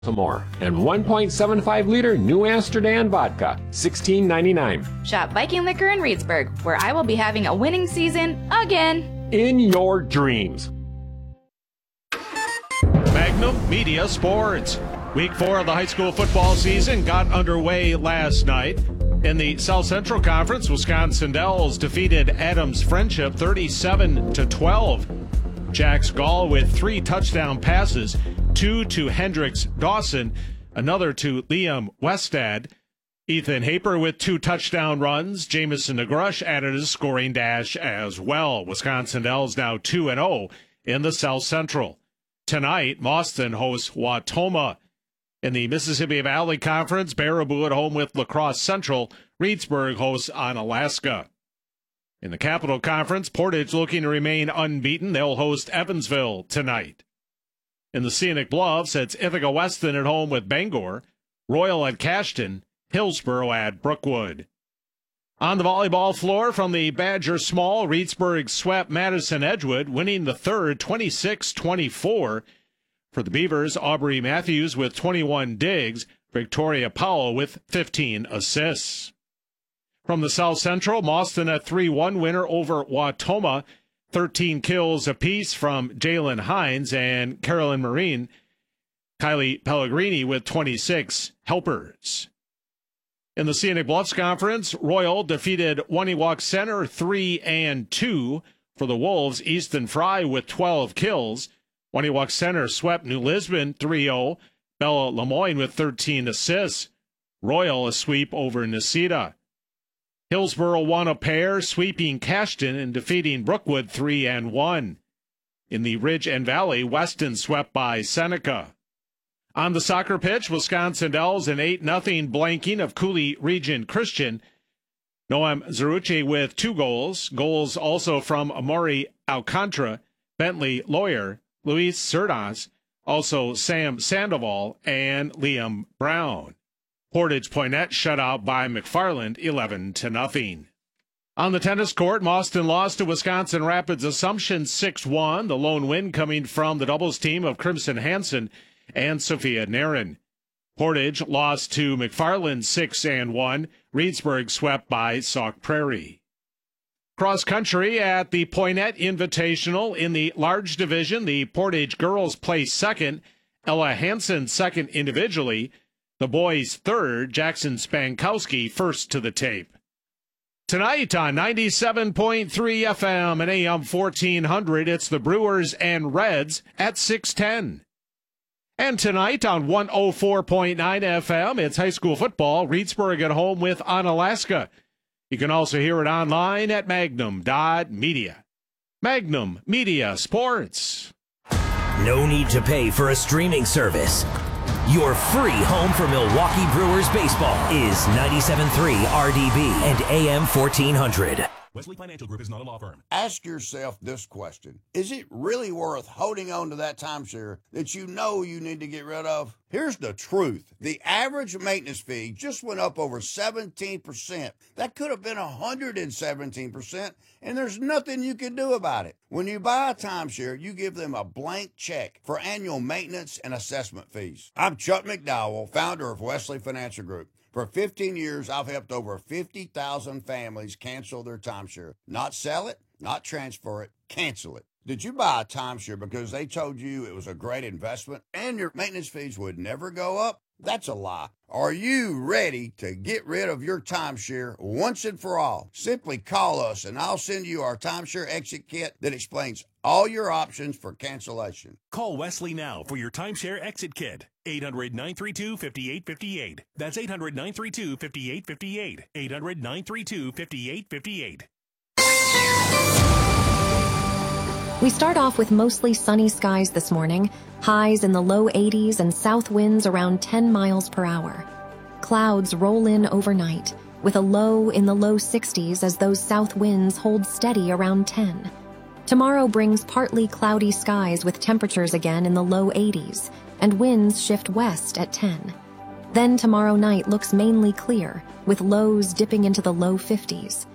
More and 1.75-liter New Amsterdam vodka, $16.99. Shop Viking Liquor in Reedsburg, where I will be having a winning season again. In your dreams. Magnum Media Sports. Week 4 of the high school football season got underway last night. In the South Central Conference, Wisconsin Dells defeated Adams Friendship 37-12. Jax Gall with 3 touchdown passes, 2 to Hendricks Dawson, another to Liam Westad. Ethan Haper with 2 touchdown runs. Jamison Negrush added a scoring dash as well. Wisconsin Dells now 2-0 in the South Central. Tonight, Mauston hosts Wautoma. In the Mississippi Valley Conference, Baraboo at home with La Crosse Central. Reedsburg hosts Onalaska. In the Capital Conference, Portage looking to remain unbeaten. They'll host Evansville tonight. In the Scenic Bluffs, it's Ithaca Weston at home with Bangor, Royal at Cashton, Hillsboro at Brookwood. On the volleyball floor from the Badger Small, Reedsburg swept Madison Edgewood, winning the third 26-24. For the Beavers, Aubrey Matthews with 21 digs, Victoria Powell with 15 assists. From the South Central, Mauston a 3-1 winner over Wautoma. 13 kills apiece from Jalen Hines and Carolyn Marine. Kylie Pellegrini with 26 helpers. In the Scenic Bluffs Conference, Royal defeated Waniwak Center 3-2. For the Wolves, Easton Fry with 12 kills. Waniwak Center swept New Lisbon 3-0. Bella Lemoyne with 13 assists. Royal a sweep over Necedah. Hillsboro won a pair, sweeping Cashton and defeating Brookwood 3-1. In the Ridge and Valley, Weston swept by Seneca. On the soccer pitch, Wisconsin Dells an 8-0 blanking of Cooley Region Christian. Noam Zerucci with 2 goals. Goals also from Amori Alcantara, Bentley Lawyer, Luis Cerdas, also Sam Sandoval, and Liam Brown. Portage Poinnette shut out by McFarland 11-0. On the tennis court, Mauston lost to Wisconsin Rapids Assumption 6-1. The lone win coming from the doubles team of Crimson Hansen and Sophia Naren. Portage lost to McFarland 6-1. Reedsburg swept by Sauk Prairie. Cross country at the Poinnette Invitational in the large division. The Portage girls placed second. Ella Hansen second individually. The boys third. Jackson Spankowski first to the tape. Tonight on 97.3 FM and AM 1400, it's the Brewers and Reds at 6:10. And tonight on 104.9 FM, it's high school football. Reedsburg at home with Onalaska. You can also hear it online at magnum.media. Magnum Media Sports. No need to pay for a streaming service. Your free home for Milwaukee Brewers baseball is 97.3 RDB and AM 1400. Wesley Financial Group is not a law firm. Ask yourself this question. Is it really worth holding on to that timeshare that you know you need to get rid of? Here's the truth. The average maintenance fee just went up over 17%. That could have been 117%, and there's nothing you can do about it. When you buy a timeshare, you give them a blank check for annual maintenance and assessment fees. I'm Chuck McDowell, founder of Wesley Financial Group. For 15 years, I've helped over 50,000 families cancel their timeshare. Not sell it, not transfer it, cancel it. Did you buy a timeshare because they told you it was a great investment and your maintenance fees would never go up? That's a lie. Are you ready to get rid of your timeshare once and for all? Simply call us and I'll send you our timeshare exit kit that explains all your options for cancellation. Call Wesley now for your timeshare exit kit. 800-932-5858. That's 800-932-5858. 800-932-5858. We start off with mostly sunny skies this morning, highs in the low 80s and south winds around 10 miles per hour. Clouds roll in overnight, with a low in the low 60s as those south winds hold steady around 10. Tomorrow brings partly cloudy skies with temperatures again in the low 80s, and winds shift west at 10. Then tomorrow night looks mainly clear, with lows dipping into the low 50s.